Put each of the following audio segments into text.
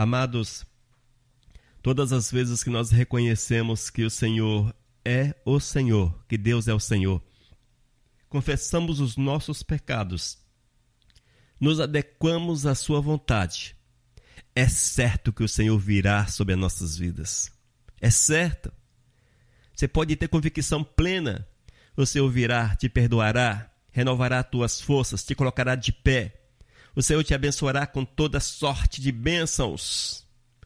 Amados, todas as vezes que nós reconhecemos que o Senhor é o Senhor, que Deus é o Senhor, confessamos os nossos pecados, nos adequamos à sua vontade, é certo que o Senhor virá sobre as nossas vidas. É certo. Você pode ter convicção plena. O Senhor virá, te perdoará, renovará tuas forças, te colocará de pé. O Senhor te abençoará com toda sorte de bênçãos.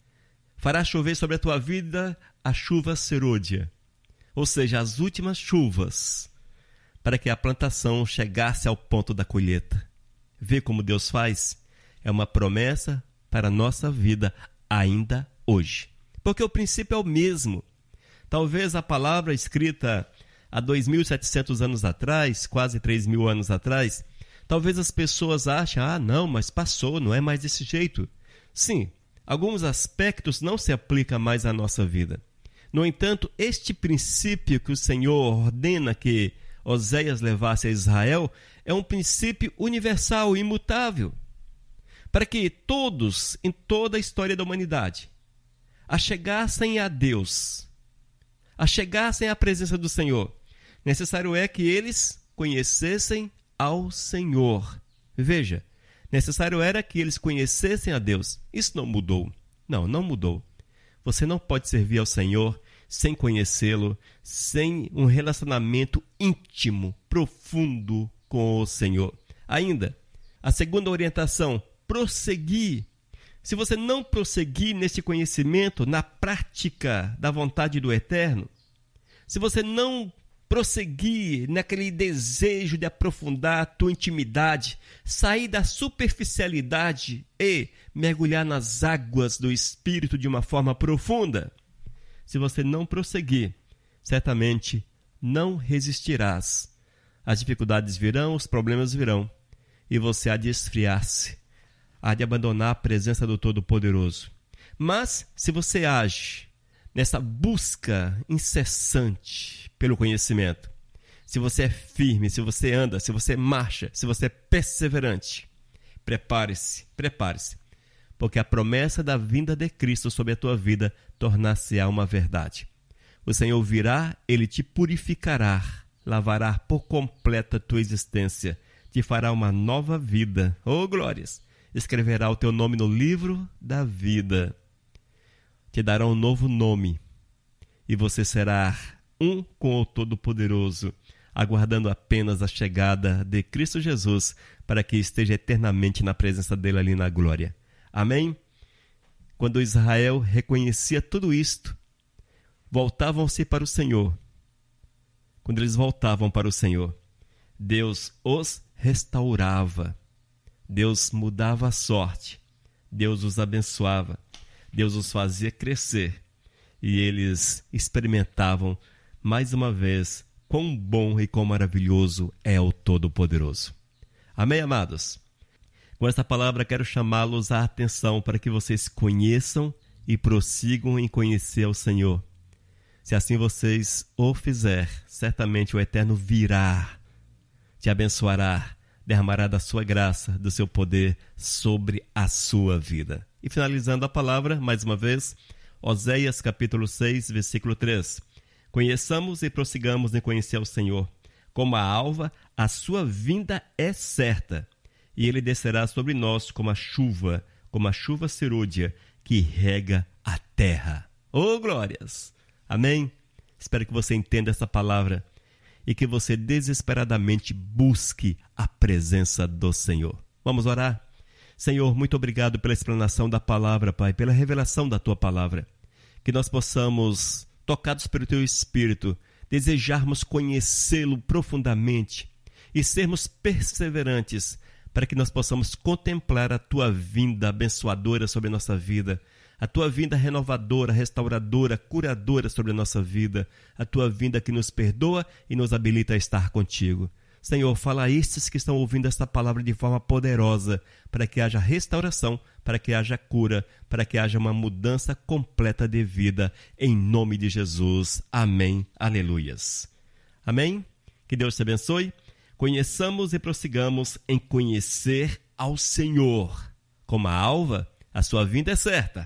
Fará chover sobre a tua vida a chuva serôdia, ou seja, as últimas chuvas, para que a plantação chegasse ao ponto da colheita. Vê como Deus faz? É uma promessa para a nossa vida ainda hoje. Porque o princípio é o mesmo. Talvez a palavra escrita há 2.700 anos atrás, quase 3.000 anos atrás, talvez as pessoas achem, não, mas passou, não é mais desse jeito. Sim, alguns aspectos não se aplicam mais à nossa vida. No entanto, este princípio que o Senhor ordena que Oséias levasse a Israel é um princípio universal, imutável, para que todos, em toda a história da humanidade, achegassem a Deus, achegassem à presença do Senhor. Necessário é que eles conhecessem ao Senhor. Veja, necessário era que eles conhecessem a Deus. Isso não mudou. Não mudou. Você não pode servir ao Senhor sem conhecê-lo, sem um relacionamento íntimo, profundo com o Senhor. Ainda, a segunda orientação, prosseguir. Se você não prosseguir nesse conhecimento, na prática da vontade do Eterno, se você não prosseguir naquele desejo de aprofundar a tua intimidade, sair da superficialidade e mergulhar nas águas do Espírito de uma forma profunda, se você não prosseguir, certamente não resistirás. As dificuldades virão, os problemas virão, e você há de esfriar-se, há de abandonar a presença do Todo-Poderoso. Mas, se você age nessa busca incessante pelo conhecimento, se você é firme, se você anda, se você marcha, se você é perseverante, prepare-se, porque a promessa da vinda de Cristo sobre a tua vida tornar-se-á uma verdade. O Senhor virá, Ele te purificará, lavará por completa a tua existência, te fará uma nova vida. Oh, glórias! Escreverá o teu nome no livro da vida. Te dará um novo nome. E você será um com o Todo-Poderoso, aguardando apenas a chegada de Cristo Jesus, para que esteja eternamente na presença dele ali na glória. Amém? Quando Israel reconhecia tudo isto, voltavam-se para o Senhor. Quando eles voltavam para o Senhor, Deus os restaurava. Deus mudava a sorte, Deus os abençoava, Deus os fazia crescer e eles experimentavam mais uma vez quão bom e quão maravilhoso é o Todo-Poderoso. Amém, amados? Com esta palavra quero chamá-los à atenção para que vocês conheçam e prossigam em conhecer ao Senhor. Se assim vocês o fizer, certamente o Eterno virá, te abençoará, derramará da sua graça, do seu poder sobre a sua vida. E finalizando a palavra, mais uma vez, Oséias capítulo 6, versículo 3. Conheçamos e prossigamos em conhecer ao Senhor. Como a alva, a sua vinda é certa, e ele descerá sobre nós como a chuva serôdia que rega a terra. Oh, glórias! Amém? Espero que você entenda essa palavra e que você desesperadamente busque a presença do Senhor. Vamos orar? Senhor, muito obrigado pela explanação da palavra, Pai, pela revelação da Tua palavra. Que nós possamos, tocados pelo Teu Espírito, desejarmos conhecê-lo profundamente e sermos perseverantes para que nós possamos contemplar a Tua vinda abençoadora sobre a nossa vida, a Tua vinda renovadora, restauradora, curadora sobre a nossa vida, a Tua vinda que nos perdoa e nos habilita a estar contigo. Senhor, fala a estes que estão ouvindo esta palavra de forma poderosa, para que haja restauração, para que haja cura, para que haja uma mudança completa de vida, em nome de Jesus. Amém. Aleluias. Amém? Que Deus te abençoe. Conheçamos e prossigamos em conhecer ao Senhor. Como a alva, a sua vinda é certa.